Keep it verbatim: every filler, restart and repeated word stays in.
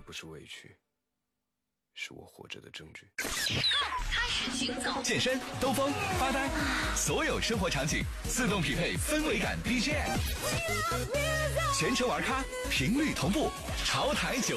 不是委屈，是我活着的证据。 开始行走， 健身、兜风、发呆，所有生活场景自动匹配氛围感 B G M， 全程玩咖，频率同步，潮台九。